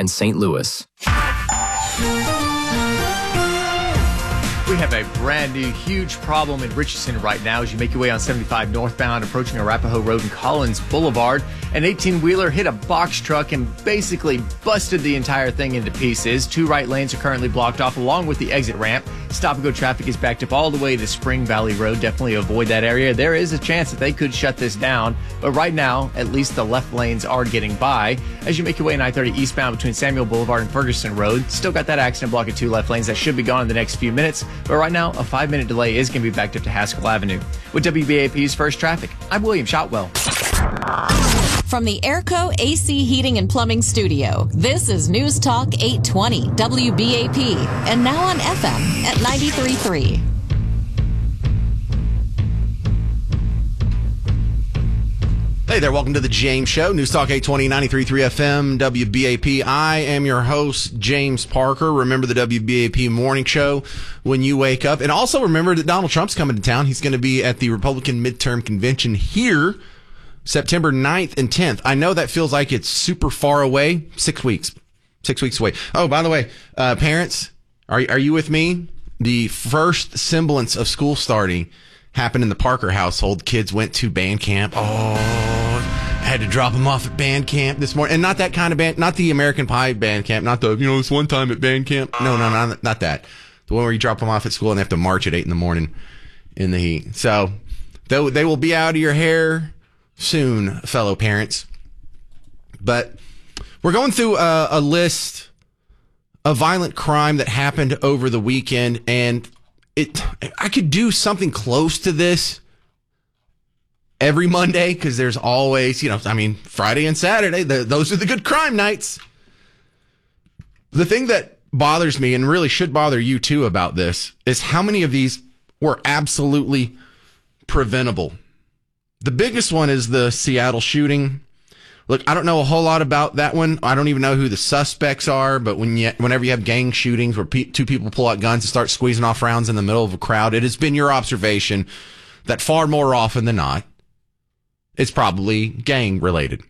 and St. Louis. We have a brand new huge problem in Richardson right now as you make your way on 75 northbound, approaching Arapahoe Road and Collins Boulevard. An 18-wheeler hit a box truck and basically busted the entire thing into pieces. 2 right lanes are currently blocked off along with the exit ramp. Stop-and-go traffic is backed up all the way to Spring Valley Road. Definitely avoid that area. There is a chance that they could shut this down, but right now, at least the left lanes are getting by. As you make your way on I-30 eastbound between Samuel Boulevard and Ferguson Road, still got that accident blocking 2 left lanes. That should be gone in the next few minutes, but right now, a 5-minute delay is going to be backed up to Haskell Avenue. With WBAP's First Traffic, I'm William Shotwell. From the Airco AC Heating and Plumbing Studio, this is News Talk 820 WBAP, and now on FM at 93.3. Hey there, welcome to the James Show, News Talk 820, 93.3 FM, WBAP. I am your host, James Parker. Remember the WBAP morning show when you wake up. And also remember that Donald Trump's coming to town. He's going to be at the Republican midterm convention here September 9th and 10th. I know that feels like it's super far away. 6 weeks. 6 weeks away. Oh, by the way, parents, are you with me? The first semblance of school starting happened in the Parker household. Kids went to band camp. Had to drop them off at band camp this morning. And not that kind of band, not the American Pie band camp, not the, this one time at band camp. No, not that. The one where you drop them off at school and they have to march at 8 in the morning in the heat. So they will be out of your hair soon, fellow parents. But we're going through a list of violent crime that happened over the weekend, and I could do something close to this every Monday, because there's always, Friday and Saturday, those are the good crime nights. The thing that bothers me, and really should bother you too about this, is how many of these were absolutely preventable. The biggest one is the Seattle shooting. Look, I don't know a whole lot about that one. I don't even know who the suspects are, but whenever you have gang shootings where 2 people pull out guns and start squeezing off rounds in the middle of a crowd, it has been your observation that far more often than not, it's probably gang related.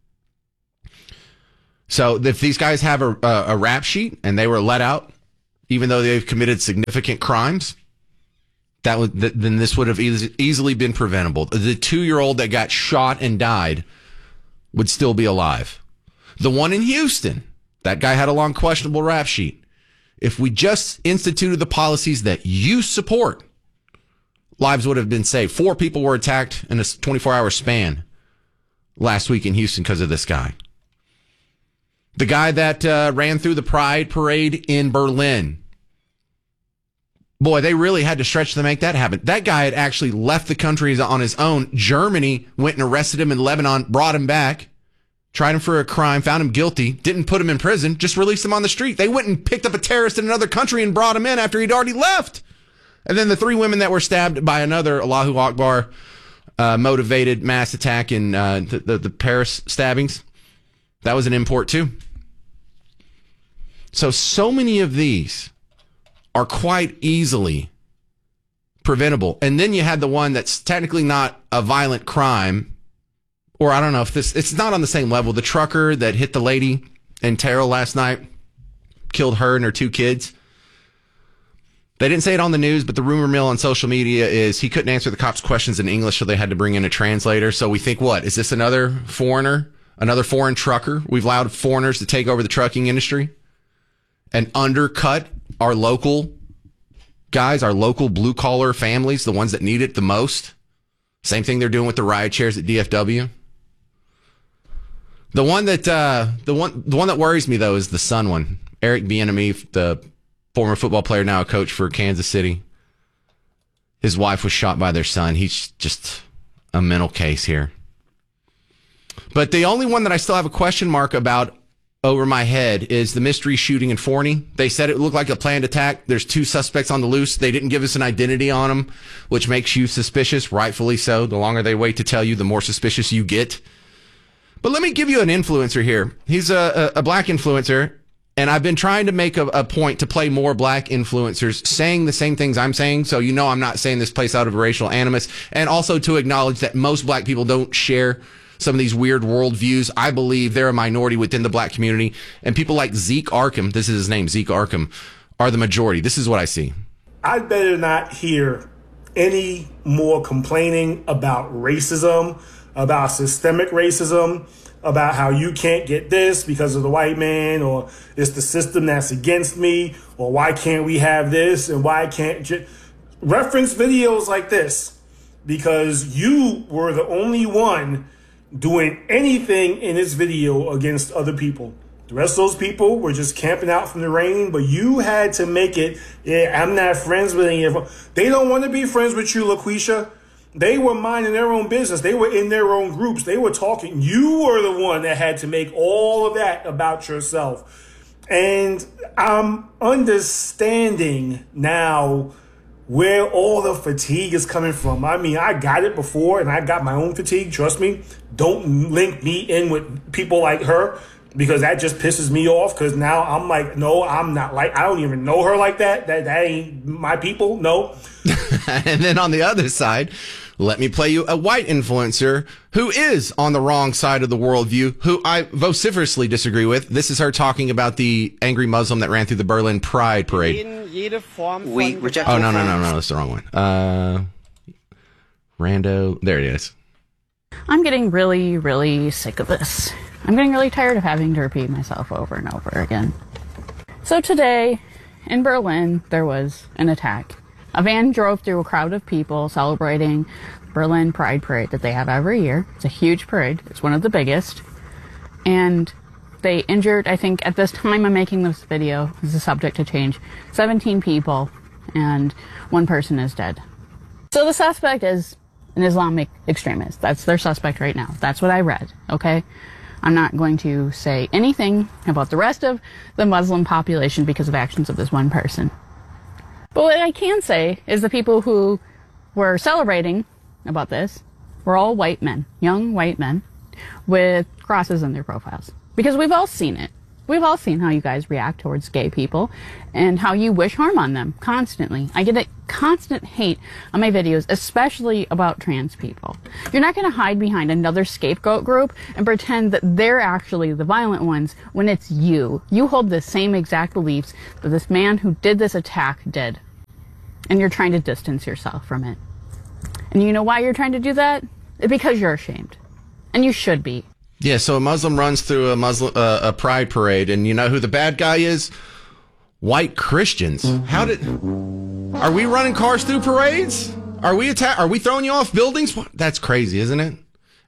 So if these guys have a rap sheet and they were let out, even though they've committed significant crimes, then this would have easily been preventable. The 2-year-old that got shot and died would still be alive. The one in Houston, that guy had a long questionable rap sheet. If we just instituted the policies that you support, lives would have been saved. 4 people were attacked in a 24-hour span last week in Houston because of this guy. The guy that ran through the Pride Parade in Berlin. Boy, they really had to stretch to make that happen. That guy had actually left the country on his own. Germany went and arrested him in Lebanon, brought him back, tried him for a crime, found him guilty, didn't put him in prison, just released him on the street. They went and picked up a terrorist in another country and brought him in after he'd already left. And then the 3 women that were stabbed by another Allahu Akbar motivated mass attack in the Paris stabbings, that was an import too. So many of these are quite easily preventable. And then you had the one that's technically not a violent crime, or I don't know if it's not on the same level. The trucker that hit the lady in Terrell last night, killed her and her 2 kids. They didn't say it on the news, but the rumor mill on social media is he couldn't answer the cops' questions in English, so they had to bring in a translator. So we think, what? Is this another foreigner? Another foreign trucker? We've allowed foreigners to take over the trucking industry and undercut our local guys, our local blue-collar families, the ones that need it the most. Same thing they're doing with the riot chairs at DFW. The one that worries me, though, is the son one. Eric Bieniemy, the former football player, now a coach for Kansas City. His wife was shot by their son. He's just a mental case here. But the only one that I still have a question mark about over my head is the mystery shooting in Forney. They said it looked like a planned attack. There's 2 suspects on the loose. They didn't give us an identity on them, which makes you suspicious, rightfully so. The longer they wait to tell you, the more suspicious you get. But let me give you an influencer here. He's a black influencer, and I've been trying to make a point to play more black influencers saying the same things I'm saying, so I'm not saying this place out of racial animus, and also to acknowledge that most black people don't share some of these weird worldviews. I believe they're a minority within the black community. And people like Zeke Arkham, this is his name, Zeke Arkham, are the majority. This is what I see. I'd better not hear any more complaining about racism, about systemic racism, about how you can't get this because of the white man, or it's the system that's against me, or why can't we have this, and why can't reference videos like this, because you were the only one doing anything in this video against other people. The rest of those people were just camping out from the rain, but you had to make it, yeah, I'm not friends with any of them. They don't want to be friends with you, LaQuisha. They were minding their own business. They were in their own groups. They were talking. You were the one that had to make all of that about yourself. And I'm understanding now where all the fatigue is coming from. I mean, I got it before, and I got my own fatigue. Trust me. Don't link me in with people like her, because that just pisses me off, because now I'm like, no, I'm not like, I don't even know her like that. That ain't my people. No. And then on the other side, let me play you a white influencer who is on the wrong side of the worldview, who I vociferously disagree with. This is her talking about the angry Muslim that ran through the Berlin Pride Parade. We reject. Oh, no, that's the wrong one. Rando. There it is. I'm getting really, really sick of this. I'm getting really tired of having to repeat myself over and over again. So today, in Berlin, there was an attack. A van drove through a crowd of people celebrating Berlin Pride Parade that they have every year. It's a huge parade. It's one of the biggest. And they injured, I think, at this time I'm making this video, this is subject to change, 17 people, and one person is dead. So the suspect is an Islamic extremist. That's their suspect right now. That's what I read, okay? I'm not going to say anything about the rest of the Muslim population because of actions of this one person. But what I can say is the people who were celebrating about this were all white men, young white men, with crosses in their profiles. Because we've all seen it. We've all seen how you guys react towards gay people and how you wish harm on them constantly. I get a constant hate on my videos, especially about trans people. You're not going to hide behind another scapegoat group and pretend that they're actually the violent ones when it's you. You hold the same exact beliefs that this man who did this attack did. And you're trying to distance yourself from it. And you know why you're trying to do that? It's because you're ashamed. And you should be. Yeah, so a Muslim runs through a pride parade, and you know who the bad guy is? White Christians. Are we running cars through parades? Are we throwing you off buildings? That's crazy, isn't it?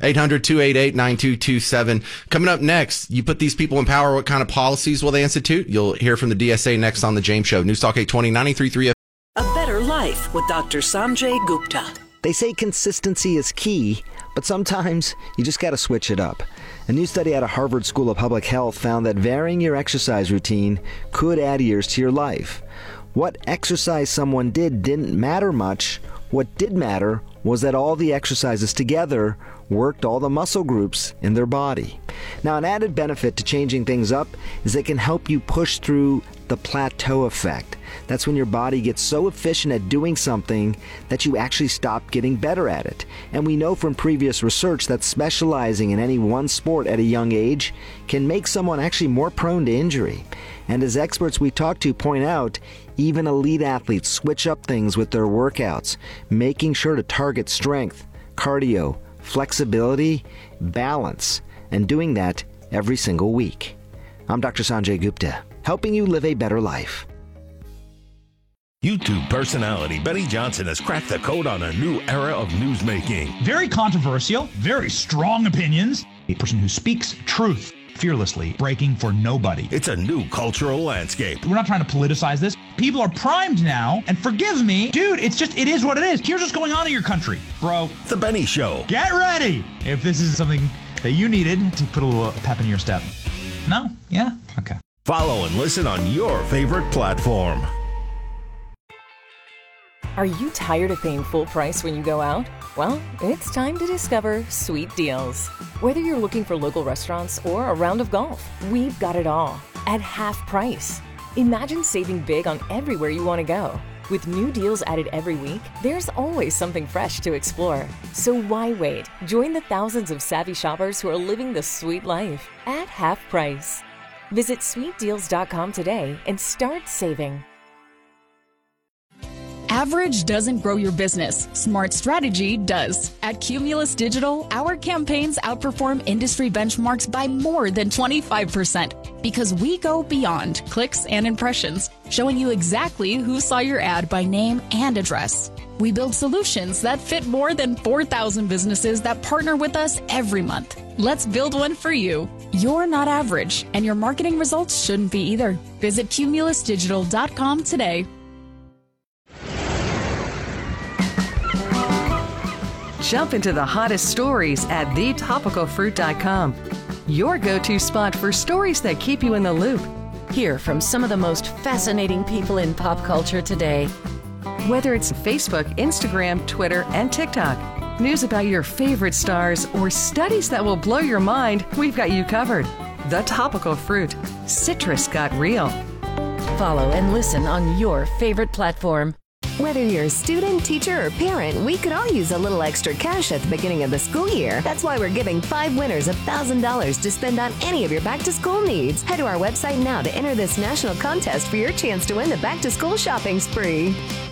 800-288-9227. Coming up next, you put these people in power, what kind of policies will they institute? You'll hear from the DSA next on The James Show. News Talk 820, 93.3 FM. A better life with Dr. Sanjay Gupta. They say consistency is key, but sometimes you just got to switch it up. A new study out of Harvard School of Public Health found that varying your exercise routine could add years to your life. What exercise someone did didn't matter much. What did matter was that all the exercises together worked all the muscle groups in their body. Now, an added benefit to changing things up is it can help you push through the plateau effect. That's when your body gets so efficient at doing something that you actually stop getting better at it. And we know from previous research that specializing in any one sport at a young age can make someone actually more prone to injury. And as experts we talk to point out, even elite athletes switch up things with their workouts, making sure to target strength, cardio, flexibility, balance, and doing that every single week. I'm Dr. Sanjay Gupta, helping you live a better life. YouTube personality Benny Johnson has cracked the code on a new era of newsmaking. Very controversial, very strong opinions. A person who speaks truth fearlessly, breaking for nobody. It's a new cultural landscape. We're not trying to politicize this. People are primed now, and forgive me, dude, it is what it is. Here's what's going on in your country, bro. The Benny Show. Get ready if this is something that you needed to put a little pep in your step. No? Yeah? Okay. Follow and listen on your favorite platform. Are you tired of paying full price when you go out? Well, it's time to discover Sweet Deals. Whether you're looking for local restaurants or a round of golf, we've got it all at half price. Imagine saving big on everywhere you want to go. With new deals added every week, there's always something fresh to explore. So why wait? Join the thousands of savvy shoppers who are living the sweet life at half price. Visit sweetdeals.com today and start saving. Average doesn't grow your business. Smart strategy does. At Cumulus Digital, our campaigns outperform industry benchmarks by more than 25% because we go beyond clicks and impressions, showing you exactly who saw your ad by name and address. We build solutions that fit more than 4,000 businesses that partner with us every month. Let's build one for you. You're not average, and your marketing results shouldn't be either. Visit cumulusdigital.com today. Jump into the hottest stories at thetopicalfruit.com. Your go-to spot for stories that keep you in the loop. Hear from some of the most fascinating people in pop culture today. Whether it's Facebook, Instagram, Twitter, and TikTok, news about your favorite stars, or studies that will blow your mind, we've got you covered. The Topical Fruit. Citrus got real. Follow and listen on your favorite platform. Whether you're a student, teacher, or parent, we could all use a little extra cash at the beginning of the school year. That's why we're giving 5 winners $1,000 to spend on any of your back-to-school needs. Head to our website now to enter this national contest for your chance to win the back-to-school shopping spree.